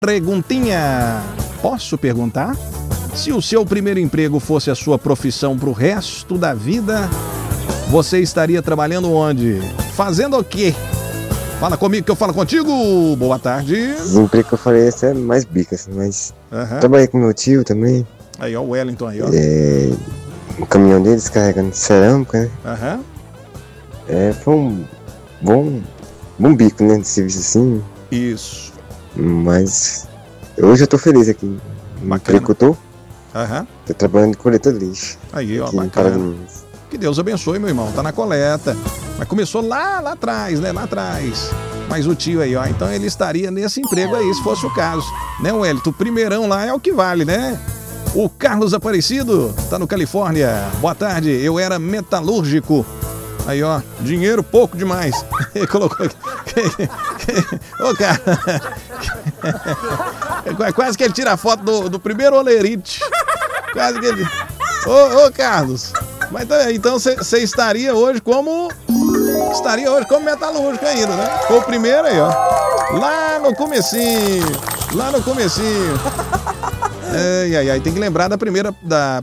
Perguntinha. Posso perguntar? Se o seu primeiro emprego fosse a sua profissão pro resto da vida, você estaria trabalhando onde? Fazendo o quê? Fala comigo que eu falo contigo. Boa tarde. Os empregos que eu falei é mais bicas, mas trabalhei com meu tio também. Aí, ó, o Wellington aí, ó. O caminhão deles carregando cerâmica, né? Foi um bom bico, né, de serviço assim. Isso. Mas hoje eu tô feliz aqui. No emprego que eu tô. Tô trabalhando de coleta de lixo. Aí, ó, bacana. Que Deus abençoe, meu irmão. Tá na coleta. Mas começou lá atrás, né? Lá atrás. Mas o tio aí, ó. Então ele estaria nesse emprego aí, se fosse o caso. Né, Wellington? O primeirão lá é o que vale, né? O Carlos Aparecido tá no Califórnia. Boa tarde. Eu era metalúrgico. Aí, ó. Dinheiro pouco demais. Ele colocou aqui. Ô, cara. Quase que ele tira a foto do primeiro olerite. Quase que ele... Ô, Carlos. Mas então você estaria hoje como metalúrgico ainda, né? Foi o primeiro aí, ó. Lá no comecinho. Ai, tem que lembrar da primeira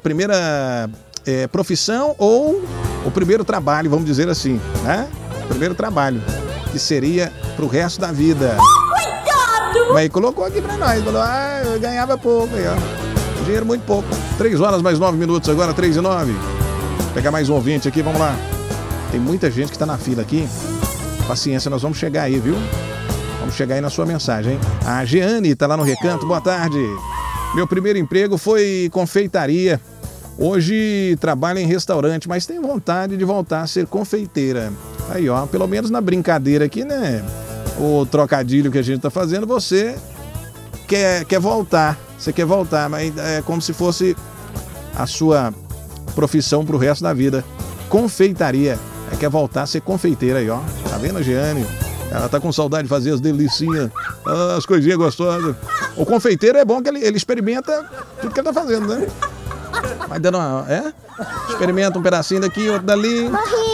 profissão ou o primeiro trabalho, vamos dizer assim, né? Primeiro trabalho, que seria pro resto da vida. Cuidado! Mas colocou aqui pra nós, falou, eu ganhava pouco aí, ó. Dinheiro muito pouco. 3 horas mais 9 minutos agora, 3:09. Vou pegar mais um ouvinte aqui, vamos lá. Tem muita gente que tá na fila aqui. Paciência, nós vamos chegar aí, viu? Vamos chegar aí na sua mensagem, hein? A Jeane tá lá no Recanto, boa tarde. Meu primeiro emprego foi confeitaria. Hoje trabalho em restaurante, mas tenho vontade de voltar a ser confeiteira. Aí, ó, pelo menos na brincadeira aqui, né? O trocadilho que a gente tá fazendo, você quer voltar. Você quer voltar, mas é como se fosse a sua profissão pro resto da vida. Confeitaria. Quer voltar a ser confeiteira aí, ó. Tá vendo, Jeane? Ela tá com saudade de fazer as delicinhas, as coisinhas gostosas. O confeiteiro é bom que ele experimenta tudo que ele tá fazendo, né? Vai dando uma... Experimenta um pedacinho daqui, outro dali.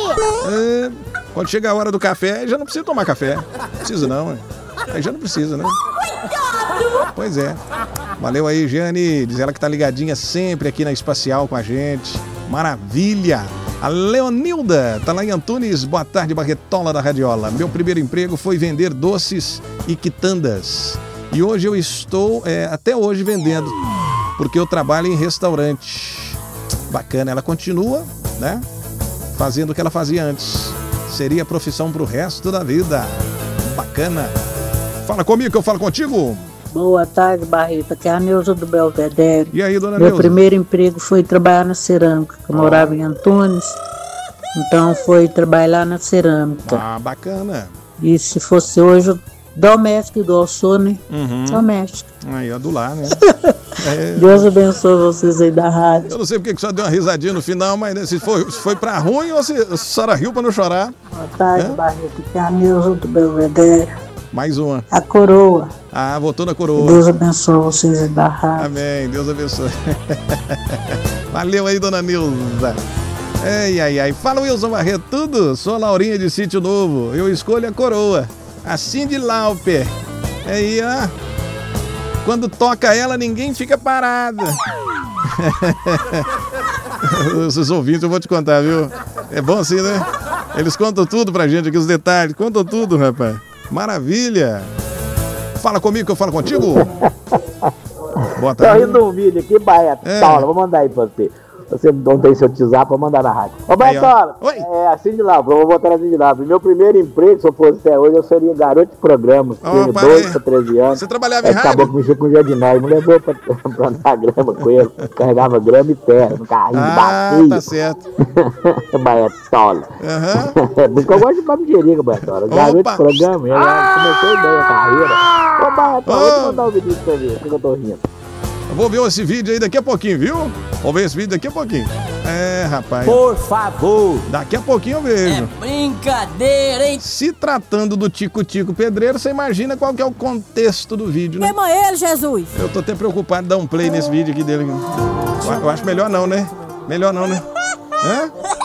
Quando chega a hora do café, já não precisa tomar café. Não precisa não, né? Aí já não precisa, né? Pois é. Valeu aí, Jane. Diz ela que tá ligadinha sempre aqui na Espacial com a gente. Maravilha! A Leonilda tá lá em Antunes. Boa tarde, Barretola da Radiola. Meu primeiro emprego foi vender doces e quitandas. E hoje eu estou até hoje vendendo, porque eu trabalho em restaurante. Bacana, ela continua, né? Fazendo o que ela fazia antes. Seria profissão pro resto da vida. Bacana. Fala comigo que eu falo contigo. Boa tarde, Barreto. Aqui é a Neuza do Belvedere. E aí, dona Meu Neuza? primeiro emprego foi trabalhar na cerâmica. Eu morava em Antunes, então foi trabalhar na cerâmica. Bacana. E se fosse hoje, doméstico igual sou, né? Doméstico. Aí, ó, do lar, né? Deus abençoe vocês aí da rádio. Eu não sei porque que só deu uma risadinha no final, mas né, se foi pra ruim ou se a senhora riu pra não chorar. Boa tarde, Barreto. Aqui é a Neuza do Belvedere. Mais uma. A coroa. Voltou na coroa. Deus abençoe vocês aí da rádio. Amém, Deus abençoe. Valeu aí, dona Nilza. Ai. Fala, Wilson Barreto, tudo? Sou a Laurinha de Sítio Novo. Eu escolho a coroa. A Cindy Lauper. Aí, ó. Quando toca ela, ninguém fica parado. Os ouvintes, eu vou te contar, viu? É bom assim, né? Eles contam tudo pra gente aqui, os detalhes. Contam tudo, rapaz. Maravilha! Fala comigo que eu falo contigo. Boa tarde. Tô rindo um vídeo aqui, Baetola. Vou mandar aí pra você. Você não tem seu WhatsApp, vou mandar na rádio. Ô, Baetola, assim de lá, vou botar assim de lá. Meu primeiro emprego, se eu fosse até hoje, eu seria garoto de programa. Tenho 12 pra 13 anos. Você trabalhava em rádio? Acabou que mexeu com o jardinagem. Me levou pra plantar grama com ele. Carregava grama e terra no carrinho, bacia. Tá certo. Baetola. Por isso que eu gosto de babigerica, Baetola. Garoto de programa, eu comecei bem a carreira. Ô, Baetola, vou te mandar um vídeo pra você ver, que eu tô rindo. Eu vou ver esse vídeo aí daqui a pouquinho, viu? Vou ver esse vídeo daqui a pouquinho. Rapaz. Por favor. Daqui a pouquinho eu vejo. É brincadeira, hein? Se tratando do Tico-Tico Pedreiro, você imagina qual que é o contexto do vídeo, né? Queima ele, Jesus. Eu tô até preocupado de dar um play nesse vídeo aqui dele. Eu acho melhor não, né? Melhor não, né?